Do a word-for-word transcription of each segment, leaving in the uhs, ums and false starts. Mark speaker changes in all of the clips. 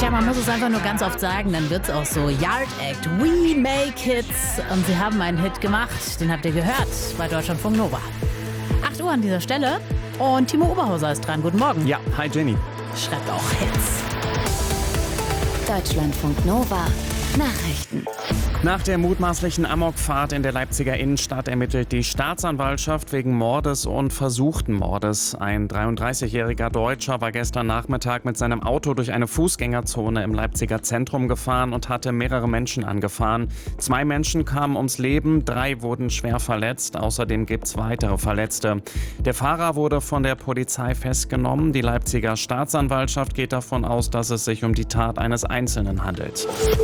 Speaker 1: Ja, man muss es einfach nur ganz oft sagen, dann wird's auch so. Yard Act, We Make Hits. Und sie haben einen Hit gemacht, den habt ihr gehört bei Deutschlandfunk Nova. acht Uhr an dieser Stelle und Timo Oberhauser ist dran. Guten Morgen.
Speaker 2: Ja, hi Jenny.
Speaker 1: Schreibt auch Hits.
Speaker 3: Deutschlandfunk Nova Nachrichten.
Speaker 2: Nach der mutmaßlichen Amokfahrt in der Leipziger Innenstadt ermittelt die Staatsanwaltschaft wegen Mordes und versuchten Mordes. Ein dreiunddreißigjähriger Deutscher war gestern Nachmittag mit seinem Auto durch eine Fußgängerzone im Leipziger Zentrum gefahren und hatte mehrere Menschen angefahren. Zwei Menschen kamen ums Leben, drei wurden schwer verletzt. Außerdem gibt es weitere Verletzte. Der Fahrer wurde von der Polizei festgenommen. Die Leipziger Staatsanwaltschaft geht davon aus, dass es sich um die Tat eines Einzelnen handelt.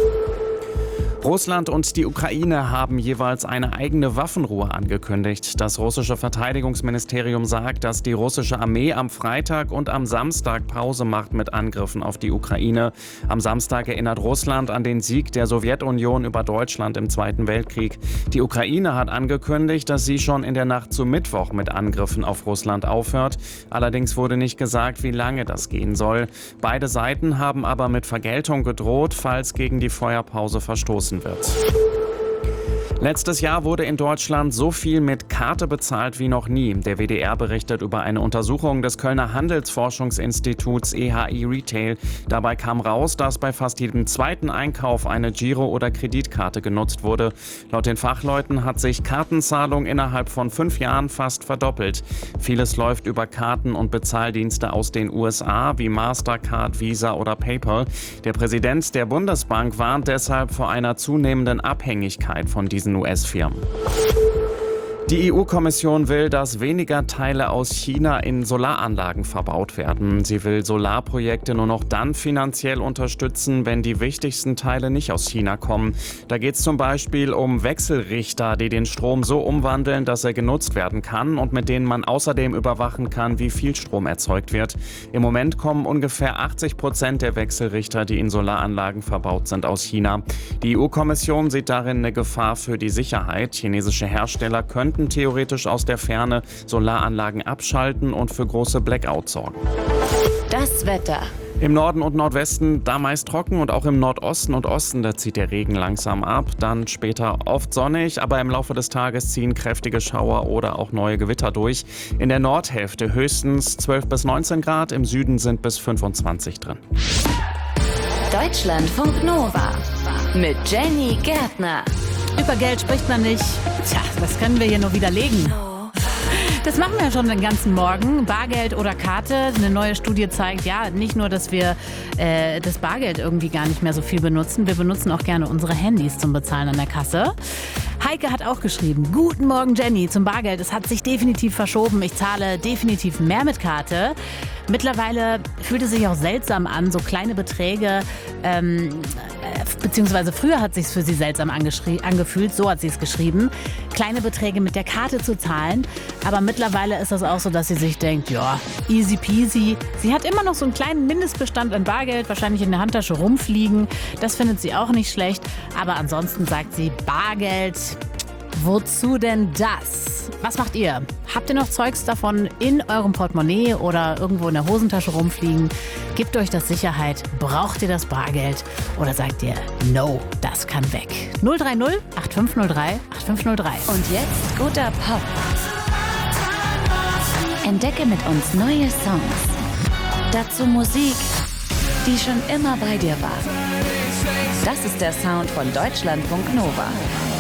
Speaker 2: Russland und die Ukraine haben jeweils eine eigene Waffenruhe angekündigt. Das russische Verteidigungsministerium sagt, dass die russische Armee am Freitag und am Samstag Pause macht mit Angriffen auf die Ukraine. Am Samstag erinnert Russland an den Sieg der Sowjetunion über Deutschland im Zweiten Weltkrieg. Die Ukraine hat angekündigt, dass sie schon in der Nacht zu Mittwoch mit Angriffen auf Russland aufhört. Allerdings wurde nicht gesagt, wie lange das gehen soll. Beide Seiten haben aber mit Vergeltung gedroht, falls gegen die Feuerpause verstoßen wird. Letztes Jahr wurde in Deutschland so viel mit Karte bezahlt wie noch nie. Der W D R berichtet über eine Untersuchung des Kölner Handelsforschungsinstituts E H I Retail. Dabei kam raus, dass bei fast jedem zweiten Einkauf eine Giro- oder Kreditkarte genutzt wurde. Laut den Fachleuten hat sich Kartenzahlung innerhalb von fünf Jahren fast verdoppelt. Vieles läuft über Karten und Bezahldienste aus den U S A wie Mastercard, Visa oder PayPal. Der Präsident der Bundesbank warnt deshalb vor einer zunehmenden Abhängigkeit von diesen U S-Firmen. Die E U-Kommission will, dass weniger Teile aus China in Solaranlagen verbaut werden. Sie will Solarprojekte nur noch dann finanziell unterstützen, wenn die wichtigsten Teile nicht aus China kommen. Da geht es zum Beispiel um Wechselrichter, die den Strom so umwandeln, dass er genutzt werden kann und mit denen man außerdem überwachen kann, wie viel Strom erzeugt wird. Im Moment kommen ungefähr achtzig Prozent der Wechselrichter, die in Solaranlagen verbaut sind, aus China. Die E U-Kommission sieht darin eine Gefahr für die Sicherheit. Chinesische Hersteller könnten theoretisch aus der Ferne Solaranlagen abschalten und für große Blackouts sorgen.
Speaker 3: Das Wetter.
Speaker 2: Im Norden und Nordwesten da meist trocken und auch im Nordosten und Osten, da zieht der Regen langsam ab. Dann später oft sonnig, aber im Laufe des Tages ziehen kräftige Schauer oder auch neue Gewitter durch. In der Nordhälfte höchstens zwölf bis neunzehn Grad, im Süden sind bis fünfundzwanzig drin.
Speaker 3: Deutschlandfunk Nova mit Jenny Gärtner.
Speaker 1: Über Geld spricht man nicht. Tja, das können wir hier nur widerlegen. Das machen wir schon den ganzen Morgen. Bargeld oder Karte. Eine neue Studie zeigt, ja, nicht nur, dass wir äh, das Bargeld irgendwie gar nicht mehr so viel benutzen. Wir benutzen auch gerne unsere Handys zum Bezahlen an der Kasse. Heike hat auch geschrieben, guten Morgen Jenny, zum Bargeld. Es hat sich definitiv verschoben. Ich zahle definitiv mehr mit Karte. Mittlerweile fühlt es sich auch seltsam an, so kleine Beträge, ähm, äh, beziehungsweise früher hat es sich für sie seltsam angefühlt, so hat sie es geschrieben, kleine Beträge mit der Karte zu zahlen. Aber mittlerweile ist das auch so, dass sie sich denkt, ja, easy peasy. Sie hat immer noch so einen kleinen Mindestbestand an Bargeld, wahrscheinlich in der Handtasche rumfliegen. Das findet sie auch nicht schlecht. Aber ansonsten sagt sie, Bargeld, wozu denn das? Was macht ihr? Habt ihr noch Zeugs davon in eurem Portemonnaie oder irgendwo in der Hosentasche rumfliegen? Gibt euch das Sicherheit? Braucht ihr das Bargeld? Oder sagt ihr, no, das kann weg? null drei null acht fünf null drei acht fünf null drei.
Speaker 3: Und jetzt guter Pop. Entdecke mit uns neue Songs. Dazu Musik, die schon immer bei dir war. Das ist der Sound von Deutschlandfunk Nova.